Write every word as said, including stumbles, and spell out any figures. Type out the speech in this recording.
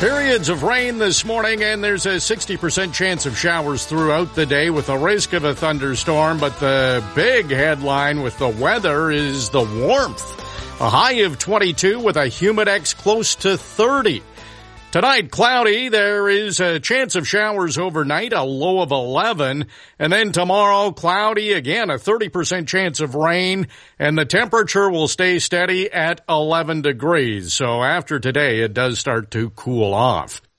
Periods of rain this morning, and there's a sixty percent chance of showers throughout the day with a risk of a thunderstorm. But the big headline with the weather is the warmth. A high of twenty-two with a humidex close to thirty. Tonight, cloudy. There is a chance of showers overnight, a low of eleven. And then tomorrow, cloudy again, a thirty percent chance of rain. And the temperature will stay steady at eleven degrees. So after today, it does start to cool off.